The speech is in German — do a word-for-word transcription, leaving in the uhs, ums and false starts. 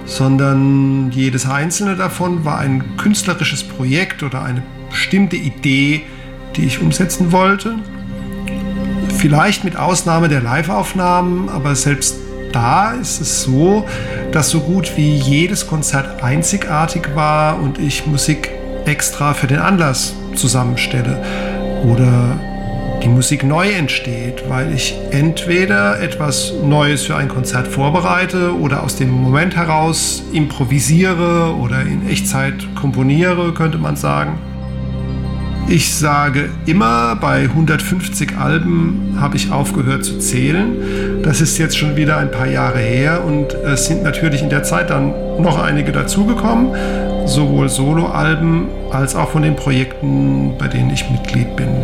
sondern jedes einzelne davon war ein künstlerisches Projekt oder eine bestimmte Idee, die ich umsetzen wollte. Vielleicht mit Ausnahme der Live-Aufnahmen, aber selbst da ist es so, dass so gut wie jedes Konzert einzigartig war und ich Musik extra für den Anlass zusammenstelle oder die Musik neu entsteht, weil ich entweder etwas Neues für ein Konzert vorbereite oder aus dem Moment heraus improvisiere oder in Echtzeit komponiere, könnte man sagen. Ich sage immer, bei hundertfünfzig Alben habe ich aufgehört zu zählen. Das ist jetzt schon wieder ein paar Jahre her und es sind natürlich in der Zeit dann noch einige dazugekommen, sowohl Soloalben als auch von den Projekten, bei denen ich Mitglied bin.